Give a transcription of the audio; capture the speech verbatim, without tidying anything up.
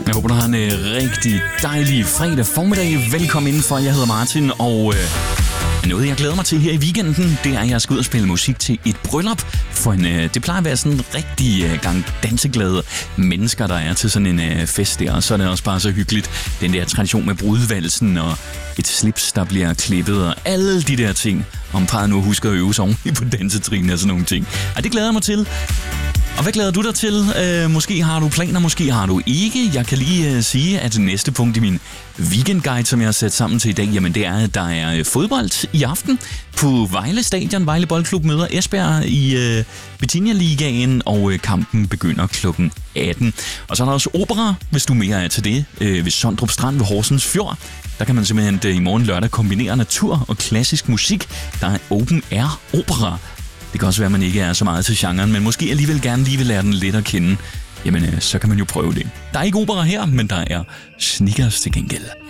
Jeg håber, du har en øh, rigtig dejlig fredag formiddag. Velkommen indenfor. Jeg hedder Martin, og øh, noget, jeg glæder mig til her i weekenden, det er, at jeg skal ud og spille musik til et bryllup. For en, øh, det plejer at være sådan en rigtig øh, gang danseglade mennesker, der er til sådan en øh, fest der. Og så er det også bare så hyggeligt. Den der tradition med brudvalsen og et slips, der bliver klippet og alle de der ting. Om parret nu husker at øve sig ordentligt på dansetrinen og sådan nogle ting. Og det glæder jeg mig til. Og hvad glæder du dig til? Øh, måske har du planer, måske har du ikke. Jeg kan lige øh, sige, at næste punkt i min weekendguide, som jeg har sat sammen til i dag, jamen det er, at der er fodbold i aften på Vejle Stadion. Vejle Boldklub møder Esbjerg i øh, Bettinia-ligaen, og øh, kampen begynder klokken atten. Og så er der også opera, hvis du mere er til det, øh, ved Sondrup Strand ved Horsens Fjord. Der kan man simpelthen øh, i morgen lørdag kombinere natur og klassisk musik. Der er open air opera. Det kan også være, at man ikke er så meget til genren, men måske alligevel gerne lige vil lære den lidt at kende. Jamen, så kan man jo prøve det. Der er ikke opera her, men der er Snickers til gengæld.